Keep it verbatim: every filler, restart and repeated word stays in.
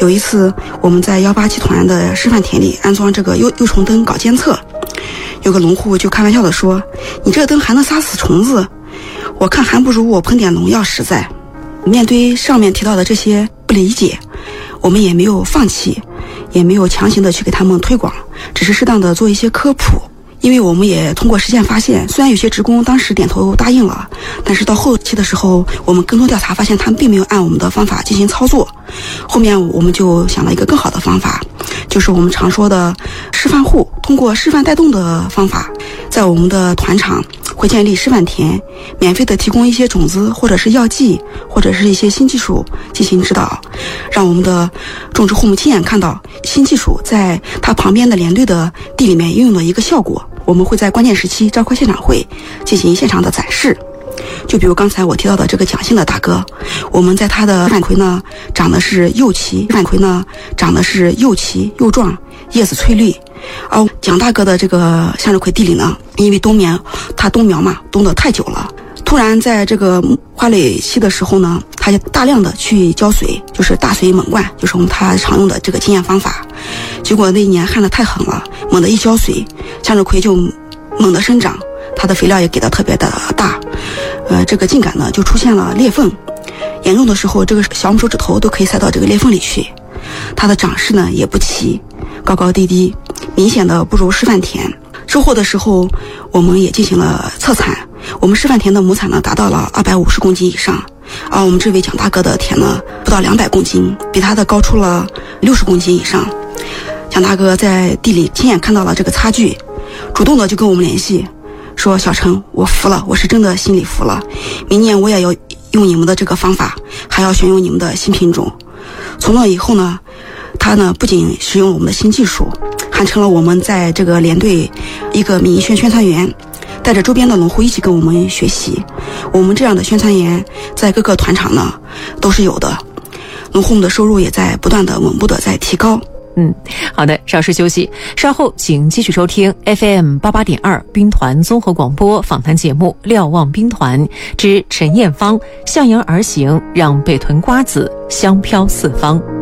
有一次我们在幺八集团的示范田里安装这个幼幼虫灯搞监测，有个农户就开玩笑的说，你这个灯还能杀死虫子，我看还不如我喷点农药实在。面对上面提到的这些不理解，我们也没有放弃，也没有强行的去给他们推广，只是适当的做一些科普。因为我们也通过实践发现，虽然有些职工当时点头答应了，但是到后期的时候，我们跟踪调查发现他们并没有按我们的方法进行操作。后面我们就想了一个更好的方法，就是我们常说的示范户，通过示范带动的方法，在我们的团场会建立示范田，免费的提供一些种子或者是药剂或者是一些新技术进行指导，让我们的种植户们亲眼看到新技术在它旁边的连队的地里面应用的一个效果。我们会在关键时期召开现场会进行现场的展示。就比如刚才我提到的这个蒋姓的大哥，我们在他的番葵呢长的是幼齐，番葵呢长的是幼齐幼壮，叶子翠绿。而蒋大哥的这个向日葵地里呢，因为冬眠，它冬苗嘛冬得太久了，突然在这个花蕾期的时候呢，他就大量的去浇水，就是大水猛灌，就是我们他常用的这个经验方法。结果那一年旱得太狠了，猛地一浇水，向日葵就猛地生长，它的肥料也给得特别的大，呃，这个茎秆呢就出现了裂缝，严重的时候这个小拇手指头都可以塞到这个裂缝里去。它的长势呢也不齐，高高低低，明显的不如示范田。收获的时候我们也进行了测产，我们示范田的亩产呢达到了二百五十公斤以上，而我们这位蒋大哥的田呢不到两百公斤，比他的高出了六十公斤以上。蒋大哥在地里亲眼看到了这个差距，主动的就跟我们联系，说小陈，我服了，我是真的心里服了，明年我也要用你们的这个方法，还要选用你们的新品种。从那以后呢，他呢不仅使用我们的新技术，还成了我们在这个连队一个民宣宣传员，带着周边的农户一起跟我们学习。我们这样的宣传员在各个团场呢都是有的，农户们的收入也在不断的稳步的在提高。 嗯，好的，稍事休息，稍后请继续收听 F M 八八点二兵团综合广播访谈节目《瞭望兵团》之陈艳芳向阳而行，让北屯瓜子香飘四方。